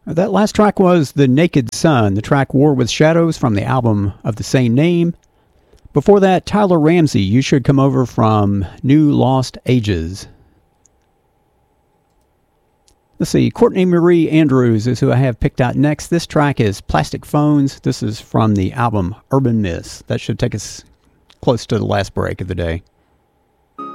That last track was The Naked Sun, the track War with Shadows from the album of the same name. Before that, Tyler Ramsey, You Should Come Over from New Lost Ages. Let's see, Courtney Marie Andrews is who I have picked out next. This track is Plastic Phones. This is from the album Urban Myths. That should take us close to the last break of the day.